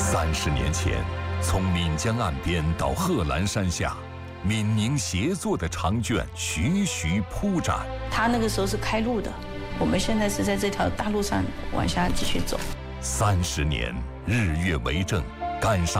30年前，从岷江岸边到贺兰山下，闽宁协作的长卷徐徐铺展。 他那个时候是开路的，我们现在是在这条大路上往下继续走。 30年，日月为证，赶上